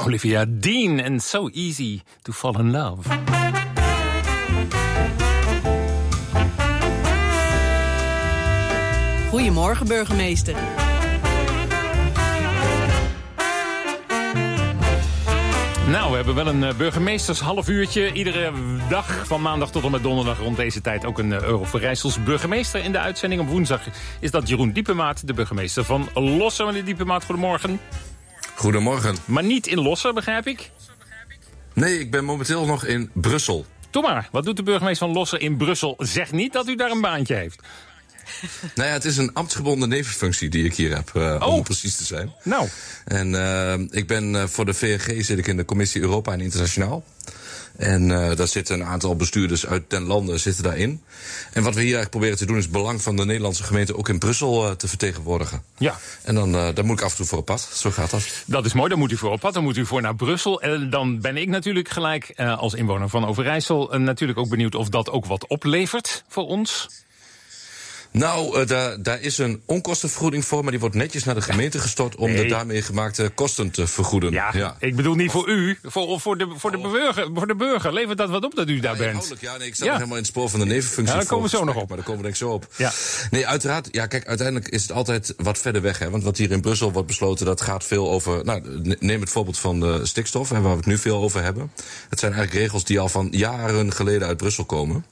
Olivia Dean en So Easy to Fall in Love. Goedemorgen, burgemeester. Nou, we hebben wel een burgemeesters half uurtje. Iedere dag van maandag tot en met donderdag rond deze tijd ook een Overijssels burgemeester in de uitzending. Op woensdag is dat Jeroen Diepemaat, de burgemeester van Losser. Meneer Diepemaat, goedemorgen. Goedemorgen. Maar niet in Losser, begrijp ik? Nee, ik ben momenteel nog in Brussel. Doe maar, wat doet de burgemeester van Losser in Brussel? Zeg niet dat u daar een baantje heeft. Nou ja, het is een ambtsgebonden nevenfunctie die ik hier heb, om precies te zijn. Nou. En ik ben voor de VNG zit ik in de Commissie Europa en Internationaal. En daar zitten een aantal bestuurders uit den landen zitten daarin. En wat we hier eigenlijk proberen te doen is het belang van de Nederlandse gemeente ook in Brussel te vertegenwoordigen. Ja. En dan moet ik af en toe voor op pad. Zo gaat dat. Dat is mooi, dan moet u voor op pad, dan moet u voor naar Brussel. En dan ben ik natuurlijk gelijk als inwoner van Overijssel natuurlijk ook benieuwd of dat ook wat oplevert voor ons. Nou, daar is een onkostenvergoeding voor, maar die wordt netjes naar de gemeente gestort om de daarmee gemaakte kosten te vergoeden. Ja. Ik bedoel niet voor u, voor de burger. Levert dat wat op dat u daar bent? Nee, ik sta nog helemaal in het spoor van de nevenfunctie. Ja, daar komen we zo nog op. Maar daar komen we denk ik zo op. Ja. Nee, uiteraard, kijk, uiteindelijk is het altijd wat verder weg. Hè, want wat hier in Brussel wordt besloten, dat gaat veel over. Nou, neem het voorbeeld van de stikstof, waar we het nu veel over hebben. Het zijn eigenlijk regels die al van jaren geleden uit Brussel komen.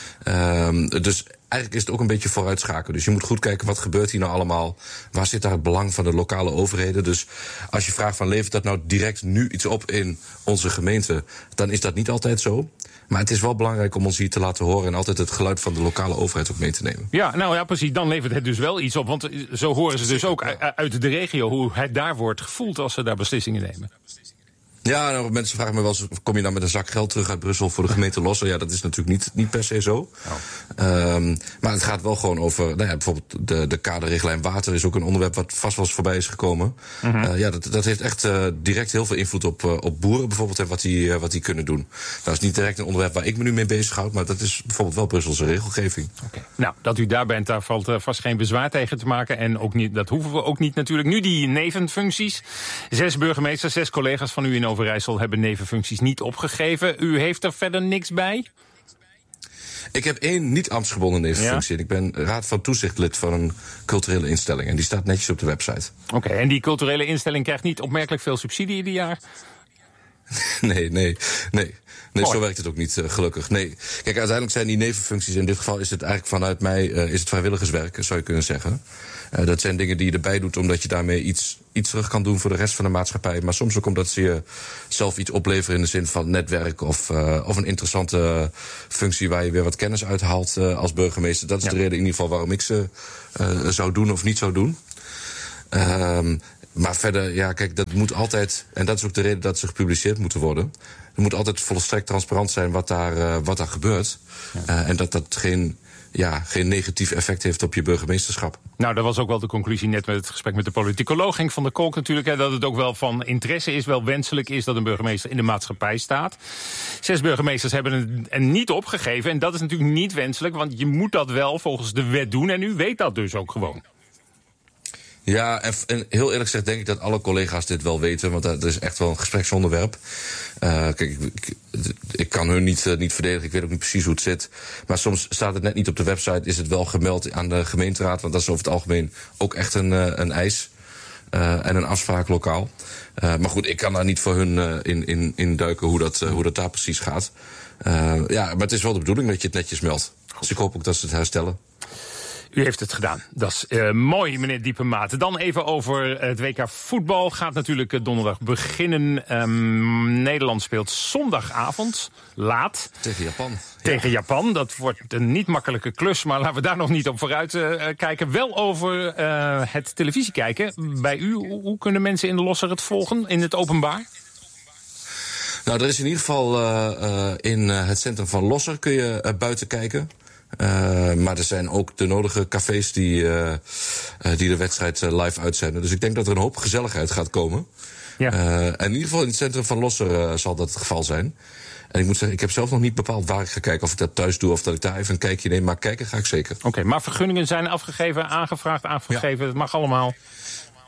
Dus eigenlijk is het ook een beetje vooruitschakelen. Dus je moet goed kijken, wat gebeurt hier nou allemaal? Waar zit daar het belang van de lokale overheden? Dus als je vraagt van, levert dat nou direct nu iets op in onze gemeente? Dan is dat niet altijd zo. Maar het is wel belangrijk om ons hier te laten horen en altijd het geluid van de lokale overheid ook mee te nemen. Ja, nou ja, precies. Dan levert het dus wel iets op. Want zo horen ze dus ook uit de regio hoe het daar wordt gevoeld als ze daar beslissingen nemen. Ja, nou, mensen vragen me wel eens, kom je dan met een zak geld terug uit Brussel voor de gemeente Losser? Ja, dat is natuurlijk niet per se zo. Maar het gaat wel gewoon over, bijvoorbeeld de kaderrichtlijn water is ook een onderwerp wat vast wel eens voorbij is gekomen. Dat heeft echt direct heel veel invloed op boeren bijvoorbeeld en wat die kunnen doen. Dat is niet direct een onderwerp waar ik me nu mee bezighoud, maar dat is bijvoorbeeld wel Brusselse regelgeving. Okay. Nou, dat u daar bent, daar valt vast geen bezwaar tegen te maken. En ook niet, dat hoeven we ook niet natuurlijk. Nu die nevenfuncties. 6 burgemeesters, 6 collega's van u in Overijssel hebben nevenfuncties niet opgegeven. U heeft er verder niks bij? Ik heb 1 niet-ambtsgebonden nevenfunctie. Ja? Ik ben raad van toezichtlid van een culturele instelling. En die staat netjes op de website. Oké, en die culturele instelling krijgt niet opmerkelijk veel subsidie ieder jaar? Nee, zo werkt het ook niet, gelukkig. Nee. Kijk, uiteindelijk zijn die nevenfuncties, in dit geval is het eigenlijk vanuit mij is het vrijwilligerswerk, zou je kunnen zeggen. Dat zijn dingen die je erbij doet omdat je daarmee iets terug kan doen voor de rest van de maatschappij. Maar soms ook omdat ze je zelf iets opleveren in de zin van netwerk of een interessante functie waar je weer wat kennis uithaalt als burgemeester. Dat is de reden in ieder geval waarom ik ze zou doen of niet zou doen. Maar verder, kijk, dat moet altijd, en dat is ook de reden dat ze gepubliceerd moeten worden. Er moet altijd volstrekt transparant zijn wat daar gebeurt. En dat geen negatief effect heeft op je burgemeesterschap. Nou, dat was ook wel de conclusie net met het gesprek met de politicoloog Henk van der Kolk natuurlijk. Hè, dat het ook wel van interesse is, wel wenselijk is dat een burgemeester in de maatschappij staat. 6 burgemeesters hebben het niet opgegeven. En dat is natuurlijk niet wenselijk, want je moet dat wel volgens de wet doen. En u weet dat dus ook gewoon. Ja, en heel eerlijk gezegd denk ik dat alle collega's dit wel weten, want dat is echt wel een gespreksonderwerp. Kijk, ik kan hun niet verdedigen, ik weet ook niet precies hoe het zit. Maar soms staat het net niet op de website, is het wel gemeld aan de gemeenteraad, want dat is over het algemeen ook echt een eis en een afspraak lokaal. Maar goed, ik kan daar niet voor hun in duiken hoe dat daar precies gaat. Maar het is wel de bedoeling dat je het netjes meldt. Dus ik hoop ook dat ze het herstellen. U heeft het gedaan. Dat is mooi, meneer Diepemaat. Dan even over het WK voetbal. Gaat natuurlijk donderdag beginnen. Nederland speelt zondagavond, laat. Tegen Japan. Tegen Japan. Dat wordt een niet makkelijke klus, maar laten we daar nog niet op vooruit kijken. Wel over het televisie kijken. Bij u, hoe kunnen mensen in de Losser het volgen, in het openbaar? Nou, er is in ieder geval in het centrum van Losser kun je buiten kijken. Maar er zijn ook de nodige cafés die de wedstrijd live uitzenden. Dus ik denk dat er een hoop gezelligheid gaat komen. Ja. En in ieder geval in het centrum van Losser zal dat het geval zijn. En ik moet zeggen, ik heb zelf nog niet bepaald waar ik ga kijken. Of ik dat thuis doe of dat ik daar even een kijkje neem. Maar kijken ga ik zeker. Oké, maar vergunningen zijn afgegeven, aangevraagd, aangegeven. Ja. Het mag allemaal.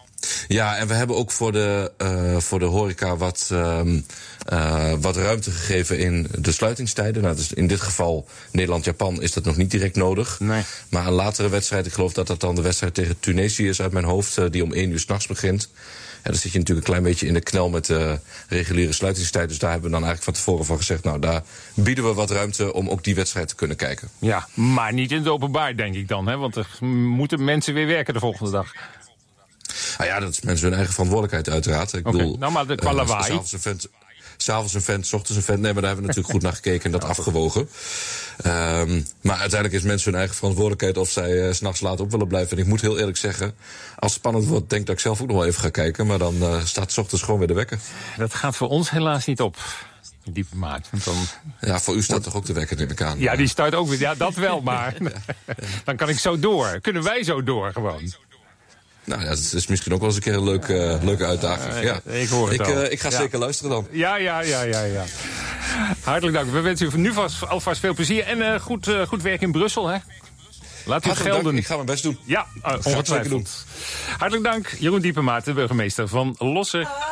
Ja, en we hebben ook voor de horeca wat ruimte gegeven in de sluitingstijden. Nou, dus in dit geval Nederland-Japan is dat nog niet direct nodig. Nee. Maar een latere wedstrijd, ik geloof dat dan de wedstrijd tegen Tunesië is uit mijn hoofd, die om 1 uur 's nachts begint. En dan zit je natuurlijk een klein beetje in de knel met de reguliere sluitingstijd. Dus daar hebben we dan eigenlijk van tevoren van gezegd, nou, daar bieden we wat ruimte om ook die wedstrijd te kunnen kijken. Ja, maar niet in het openbaar, denk ik dan, hè? Want er moeten mensen weer werken de volgende dag. Nou ja, dat is mensen hun eigen verantwoordelijkheid uiteraard. Ik bedoel, nou, maar qua lawaai. S'avonds een vent, 's ochtends een vent. Nee, maar daar hebben we natuurlijk goed naar gekeken en dat afgewogen. Maar uiteindelijk is mensen hun eigen verantwoordelijkheid of zij 's nachts laat op willen blijven. En ik moet heel eerlijk zeggen, als het spannend wordt, denk ik dat ik zelf ook nog wel even ga kijken. Maar dan staat 's ochtends gewoon weer de wekker. Dat gaat voor ons helaas niet op. Diepe maat. Want dan... Ja, voor u staat toch ook de wekker, neem ik aan. Ja, die start ook weer. Ja, dat wel, maar dan kan ik zo door. Kunnen wij zo door gewoon? Nou ja, dat is misschien ook wel eens een keer een leuke uitdaging. Ja. Ik hoor het ik ga zeker luisteren dan. Ja. Hartelijk dank. We wensen u nu alvast veel plezier. En goed werk in Brussel, hè? Laat u het gelden. Dank. Ik ga mijn best doen. Ja, ongetwijfeld. Hartelijk dank, Jeroen Diepemaat, de burgemeester van Losser.